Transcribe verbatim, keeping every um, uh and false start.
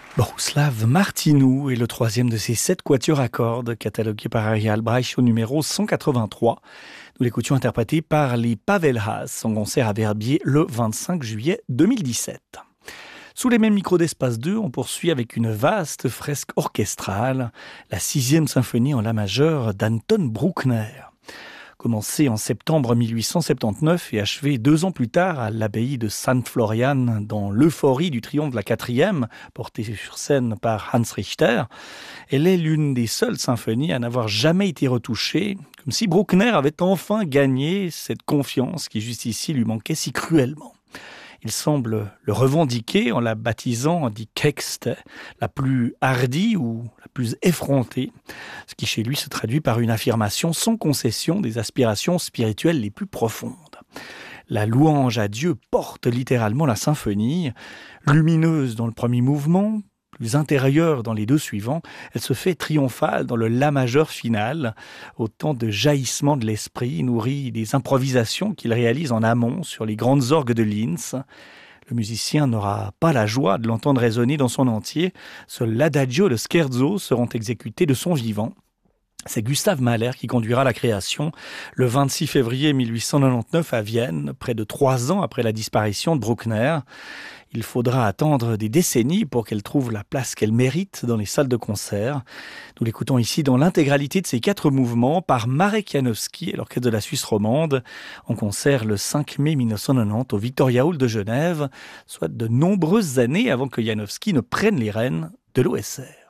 Bohuslav Martinou est le troisième de ces sept quatuors à cordes catalogués par Harry Albrecht au numéro cent quatre-vingt-trois. Nous l'écoutions interprété par les Pavelhas en concert à Verbier le vingt-cinq juillet deux mille dix-sept. Sous les mêmes micros d'Espace deux, on poursuit avec une vaste fresque orchestrale, la sixième symphonie en la majeure d'Anton Bruckner. Commencée en septembre mille huit cent soixante-dix-neuf et achevée deux ans plus tard à l'abbaye de Saint Florian dans l'euphorie du triomphe de la quatrième, portée sur scène par Hans Richter, elle est l'une des seules symphonies à n'avoir jamais été retouchée, comme si Bruckner avait enfin gagné cette confiance qui jusqu'ici lui manquait si cruellement. Il semble le revendiquer en la baptisant Die Kekste, la plus hardie ou la plus effrontée, ce qui chez lui se traduit par une affirmation sans concession des aspirations spirituelles les plus profondes. La louange à Dieu porte littéralement la symphonie, lumineuse dans le premier mouvement, plus intérieure dans les deux suivants, elle se fait triomphale dans le La majeur final, autant de jaillissements de l'esprit nourris des improvisations qu'il réalise en amont sur les grandes orgues de Linz. Le musicien n'aura pas la joie de l'entendre résonner dans son entier, seuls l'adagio et le scherzo seront exécutés de son vivant. C'est Gustav Mahler qui conduira la création le vingt-six février mille huit cent quatre-vingt-dix-neuf à Vienne, près de trois ans après la disparition de Bruckner. Il faudra attendre des décennies pour qu'elle trouve la place qu'elle mérite dans les salles de concert. Nous l'écoutons ici dans l'intégralité de ses quatre mouvements par Marek Janowski et l'Orchestre de la Suisse romande, en concert le cinq mai mille neuf cent quatre-vingt-dix au Victoria Hall de Genève, soit de nombreuses années avant que Janowski ne prenne les rênes de l'O S R.